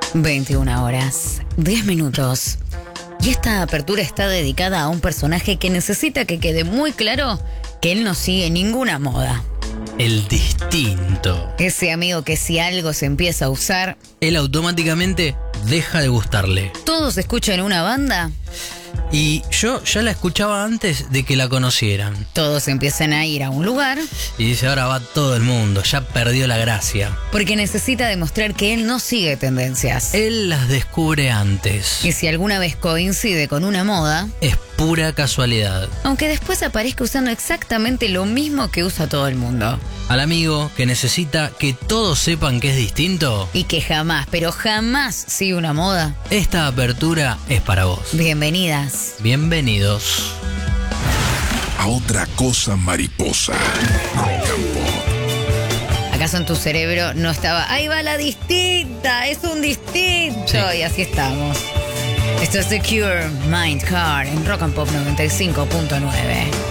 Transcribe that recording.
21 horas, 10 minutos. Y esta apertura está dedicada a un personaje que necesita que quede muy claro que él no sigue ninguna moda. El distinto. Ese amigo que si algo se empieza a usar, Él automáticamente deja de gustarle. todos escuchan una banda, Y yo ya la escuchaba antes de que la conocieran. todos empiezan a ir a un lugar, Y dice, ahora va todo el mundo, ya perdió la gracia. porque necesita demostrar que él no sigue tendencias. Él las descubre antes. Y si alguna vez coincide con una moda, Es pura casualidad. aunque después aparezca usando exactamente lo mismo que usa todo el mundo. Al amigo que necesita que todos sepan que es distinto, Y que jamás, pero jamás sigue una moda. esta apertura es para vos. Bienvenidas. Bienvenidos. A otra cosa mariposa. ¿Acaso en tu cerebro no estaba, ahí va la distinta, es un distinto? Sí. Y así estamos. Esto es The Cure, Mind Car, en Rock and Pop 95.9.